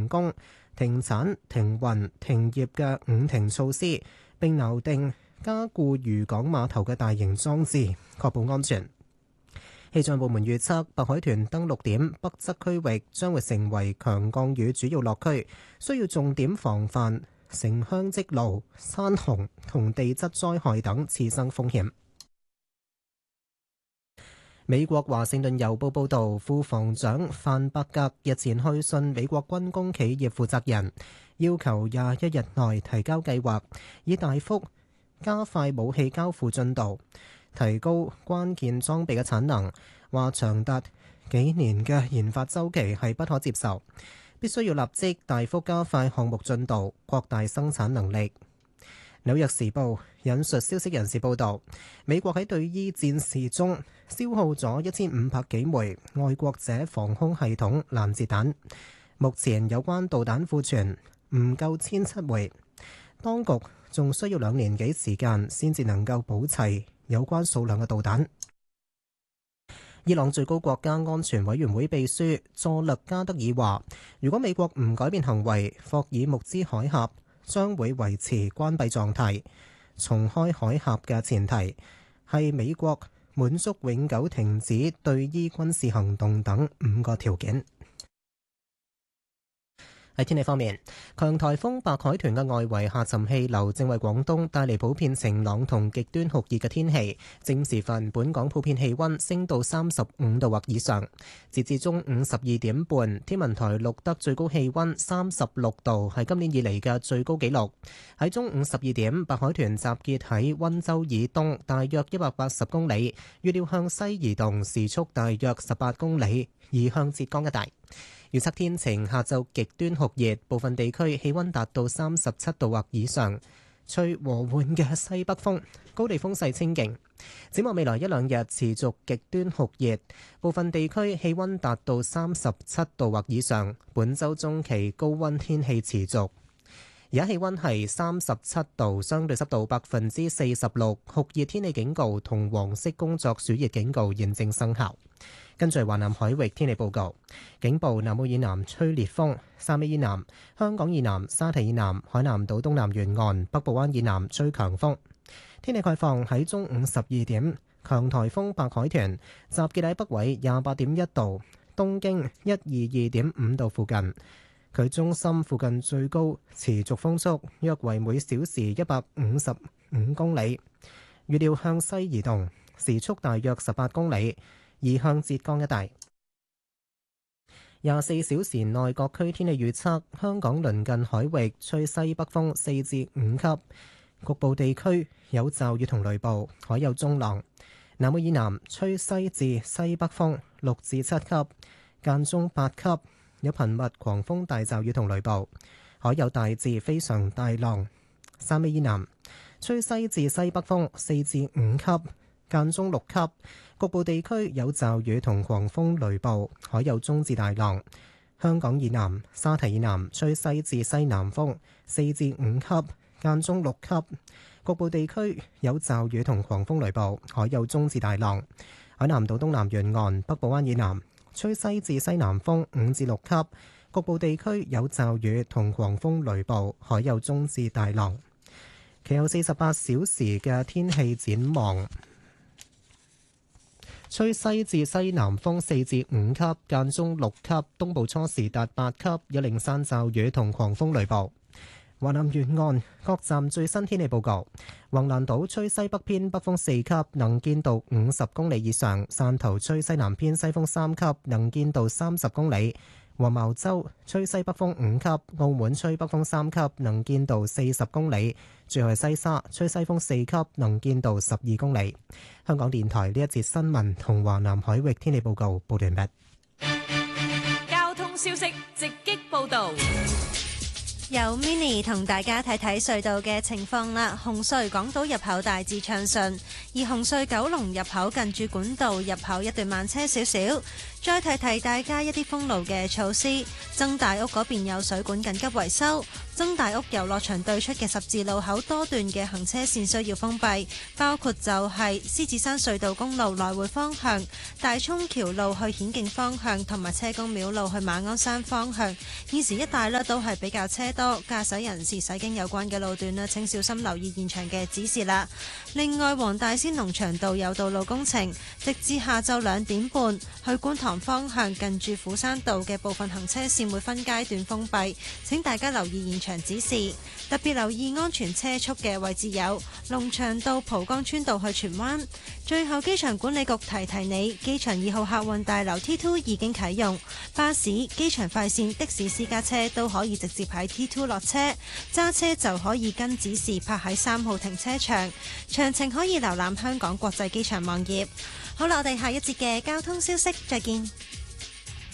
停工、停產、停運、停業嘅5停措施，並錨定加固漁港碼頭嘅大型裝置，確保安全。氣象部門預測，白海豚登陸點北側區域將會成為強降雨主要落區，需要重點防範城鄉積澇、山洪同地質災害等次生風險。美國華盛頓郵報報導，副防長范伯格日前去信美國軍工企業負責人，要求21日內提交計劃，以大幅加快武器交付進度，提高關鍵裝備嘅產能。話長達幾年嘅研發週期係不可接受，必須要立即大幅加快項目進度，擴大生產能力。紐約時報引述消息人士報導，美國喺對伊戰事中消耗咗1500幾枚愛國者防空系統攔截彈，目前有關導彈庫存唔夠17枚，當局仲需要2年幾時間先至能夠補齊有關數量嘅導彈。伊朗最高國家安全委員會秘書佐勒加德爾話，如果美國唔改變行為，霍爾木茲海峽將會維持關閉狀態。重開海峽嘅前提係美國滿足永久停止對伊軍事行動等5個條件。喺天氣方面，強颱風白海豚嘅外圍下沉氣流正為廣東帶嚟普遍晴朗同極端酷熱嘅天氣。正時分，本港普遍氣溫升到35度或以上。截至中午12點半，天文台錄得最高氣溫36度，係今年以嚟嘅最高紀錄。喺中午12點，白海豚集結喺溫州以東大約180公里，預料向西移動，時速大約18公里，移向浙江一帶。預測天晴，下晝極端酷熱，部分地區氣溫達到37度或以上，吹和緩嘅西北風，高地風勢清勁。展望未來1-2日持續極端酷熱，部分地區氣溫達到37度或以上。本週中期高溫天氣持續。而家氣溫係37度，相對濕度46%，酷熱天氣警告同黃色工作暑熱警告現正生效。跟住華南海域天氣報告，警報：南澳以南吹烈風，汕尾以南、香港以南、沙堤以南、海南島東南沿岸、北部灣以南吹強風。天氣概況喺中午12點，強颱風白海豚集結喺北緯28.1度、東經122.5度附近。佢中心附近最高持續風速約為每小時155公里，預料向西移動，時速大約18公里，移向浙江一帶。24小時內各區天氣預測：香港鄰近海域吹西北風4至5級，局部地區有驟雨同雷暴，海有中浪。南澳以南吹西至西北風6至7級，間中8級。有頻密狂風大驟雨同雷暴，海有大至非常大浪。汕尾以南吹西至西北風4至5級，間中6級，局部地區有驟雨同狂風雷暴，海有中至大浪。香港以南沙堤以南吹西至西南風4至5級，間中6級，局部地區有驟雨同狂風雷暴，海有中至大浪。海南島東南沿岸、北部灣以南吹西至西南風5至6級，局部地區有驟雨同狂風雷暴，海有中至大浪。其後48小時嘅天氣展望：吹西至西南風4至5級，間中6級，東部初時達8級，有零散驟雨同狂風雷暴。華南沿岸各站最新天氣報告：橫瀾島吹西北偏北風4級，能見度50公里以上；汕頭吹西南偏西風3級，能見度30公里；黃茅洲吹西北風5級，澳門吹北風3級，能見度40公里；最後係西沙吹西風4級，能見度12公里。香港電台呢一節新聞同華南海域天氣報告報完畢。 交通消息直擊報導。 由 Mini 同大家睇睇隧道嘅情況啦。紅隧港島入口大致暢順，而紅隧九龍入口近住管道入口一段慢車少少。再提提大家一啲封路嘅措施，曾大屋嗰邊有水管緊急維修，曾大屋遊樂場對出嘅十字路口多段嘅行車線需要封閉，包括就係獅子山隧道公路來回方向、大涌橋路去顯徑方向同埋車公廟路去馬鞍山方向。現時一帶都係比較車多，駕駛人士駛經有關嘅路段咧，請小心留意現場嘅指示啦。另外，黃大仙農場道有道路工程，直至下晝2點半，去觀塘方向近住虎山道嘅部分行車線會分階段封閉，請大家留意現場指示，特別留意安全車速嘅位置有龍翔道、蒲崗村道去荃灣。最後，機場管理局提提你，機場2號客運大樓 T2 已經啟用，巴士、機場快線、的士私家車都可以直接喺 T2 落車，揸車就可以跟指示泊喺3號停車場。詳情可以瀏覽香港國際機場網頁。好啦，我哋下一節嘅交通消息再見。